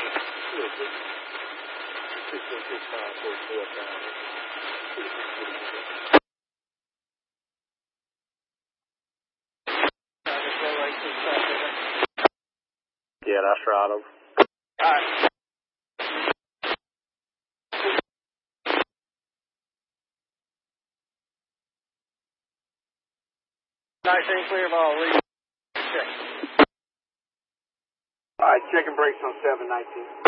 Yeah, that's right. All right. 19 clear of all leads. Check. All right, checking brakes on 719.